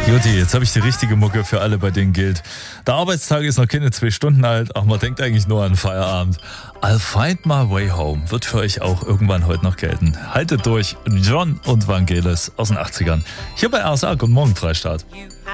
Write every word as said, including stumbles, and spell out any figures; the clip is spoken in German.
Jutti, jetzt habe ich die richtige Mucke für alle, bei denen gilt. Der Arbeitstag ist noch keine zwei Stunden alt, aber man denkt eigentlich nur an Feierabend. I'll find my way home wird für euch auch irgendwann heute noch gelten. Haltet durch, John und Vangelis aus den achtzigern. Hier bei R S A, guten Morgen, Freistaat.